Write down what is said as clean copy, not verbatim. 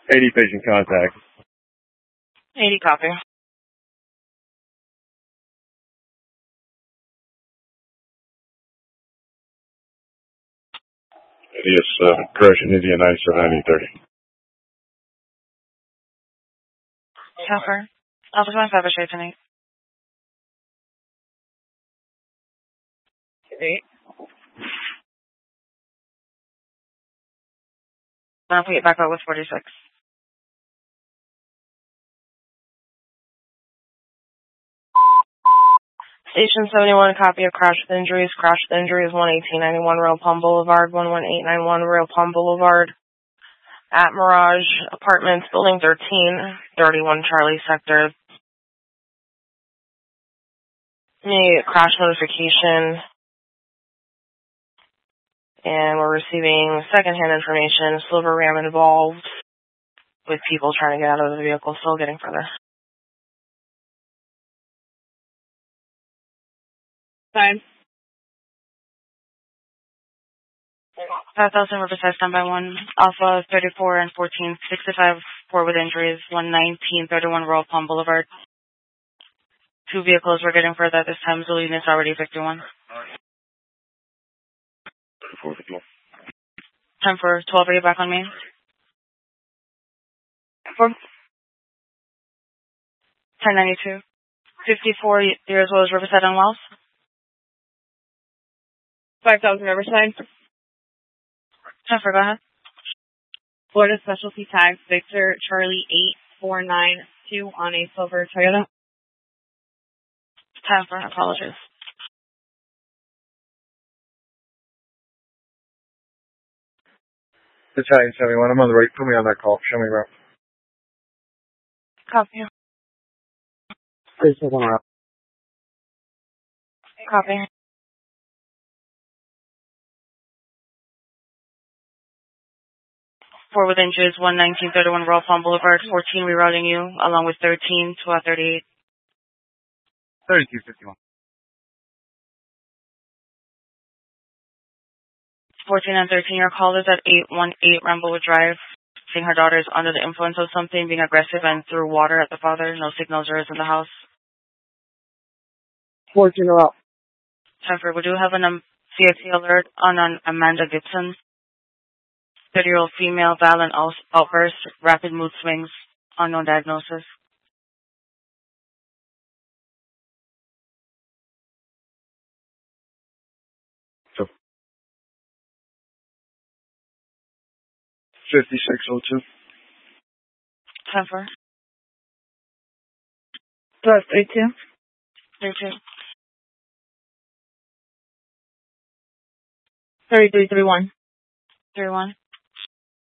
80 patient contact. 80 copy. Yes, correction, India 979030. Cover. Officer 15 straight tonight. 8. I'll put you back out with 46. Station 71, copy of crash with injuries. Crash with injuries, 11891 Royal Palm Boulevard, 11891 Royal Palm Boulevard. At Mirage Apartments, Building 13, 31 Charlie Sector. Crash notification. And we're receiving secondhand information. Silver Ram involved with people trying to get out of the vehicle, still getting further. Time. 5,000 Riverside, standby 1, Alpha 34 and 14, 65, 4 with injuries, 119, 31 Royal Palm Boulevard. 2 vehicles we're getting further at this time. Zulu unit's already 51. 10 for 12, are you back on me? 1092. 54 years old is Riverside and Wells. 5,000 Riverside. 10 for, go ahead. Florida Specialty Tags, Victor Charlie 8492 on a silver Toyota. 10 for, apologies. Italian 71, I'm on the right. Put me on that call. Show me around. Copy. Please hold on around. Copy. 4 with injuries, 11931 Royal Palm Boulevard, 14 rerouting you, along with 13 to 38. 3251. 14 and 13, your call is at 818 Ramblewood Drive. Seeing her daughter is under the influence of something, being aggressive and threw water at the father. No signals or is in the house. 14 are out. Temper, we do have an CIT alert on an Amanda Gibson. 30-year-old female, violent outburst, rapid mood swings, unknown diagnosis. So, 5602. Temper. 32. 32. 3331. 31.